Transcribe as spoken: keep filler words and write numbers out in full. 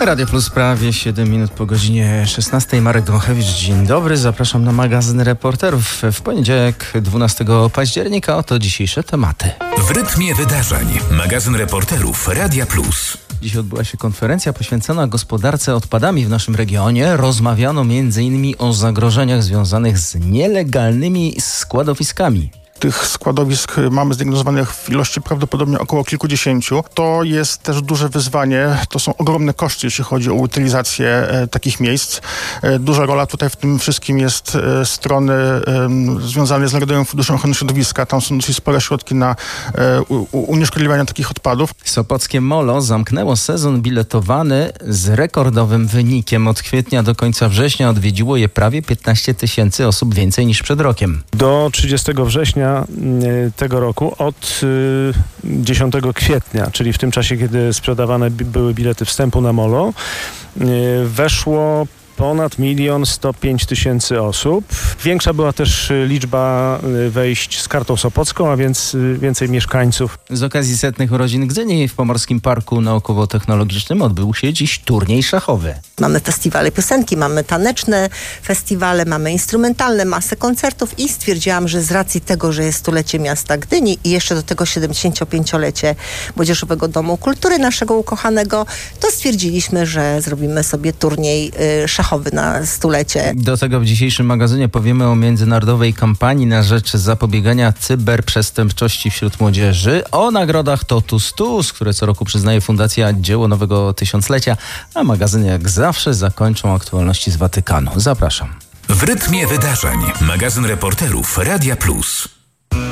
Radio Plus, prawie siedem minut po godzinie szesnastej. Marek Dąchewicz, dzień dobry. Zapraszam na magazyn Reporterów w poniedziałek, dwunastego października. Oto dzisiejsze tematy. W rytmie wydarzeń. Magazyn Reporterów Radia Plus. Dziś odbyła się konferencja poświęcona gospodarce odpadami w naszym regionie. Rozmawiano między innymi o zagrożeniach związanych z nielegalnymi składowiskami. Tych składowisk mamy zdiagnozowanych w ilości prawdopodobnie około kilkudziesięciu. To jest też duże wyzwanie. To są ogromne koszty, jeśli chodzi o utylizację e, takich miejsc. E, duża rola tutaj w tym wszystkim jest e, strony e, związanej z Narodowym Funduszem Ochrony Środowiska. Tam są dosyć spore środki na e, u, unieszkodliwianie takich odpadów. Sopockie Molo zamknęło sezon biletowany z rekordowym wynikiem. Od kwietnia do końca września odwiedziło je prawie piętnaście tysięcy osób więcej niż przed rokiem. Do trzydziestego września tego roku od dziesiątego kwietnia, czyli w tym czasie, kiedy sprzedawane były bilety wstępu na Molo, weszło ponad milion sto pięć tysięcy osób. Większa była też liczba wejść z kartą sopocką, a więc więcej mieszkańców. Z okazji setnych urodzin Gdyni w Pomorskim Parku Naukowo-Technologicznym odbył się dziś turniej szachowy. Mamy festiwale piosenki, mamy taneczne festiwale, mamy instrumentalne, masę koncertów i stwierdziłam, że z racji tego, że jest stulecie miasta Gdyni i jeszcze do tego siedemdziesięciopięciolecie Młodzieżowego Domu Kultury naszego ukochanego, to stwierdziliśmy, że zrobimy sobie turniej y, szachowy na stulecie. Do tego w dzisiejszym magazynie powiemy o międzynarodowej kampanii na rzecz zapobiegania cyberprzestępczości wśród młodzieży, o nagrodach Totus Tuus, które co roku przyznaje Fundacja Dzieło Nowego Tysiąclecia, a magazyn jak zawsze zakończą aktualności z Watykanu. Zapraszam. W rytmie wydarzeń. Magazyn Reporterów Radia Plus.